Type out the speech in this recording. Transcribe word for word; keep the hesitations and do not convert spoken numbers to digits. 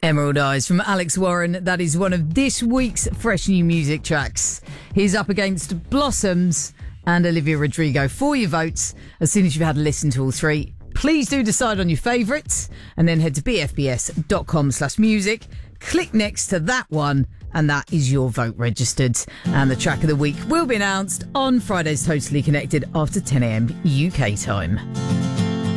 Emerald Eyes from Alex Warren. That is one of this week's fresh new music tracks. He's up against Blossoms and Olivia Rodrigo. For your votes, as soon as you've had a listen to all three, please do decide on your favourites and then head to bfbs.com slash music. Click next to that one and that is your vote registered. And the track of the week will be announced on Friday's Totally Connected after ten a.m. U K time.